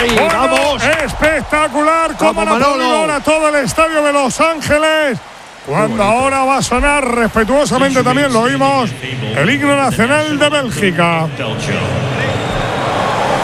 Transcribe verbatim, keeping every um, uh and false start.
ahí, bueno, vamos. Espectacular, como han aplaudido ahora todo el estadio de Los Ángeles. Cuando ahora va a sonar respetuosamente, también lo oímos, el himno nacional de Bélgica.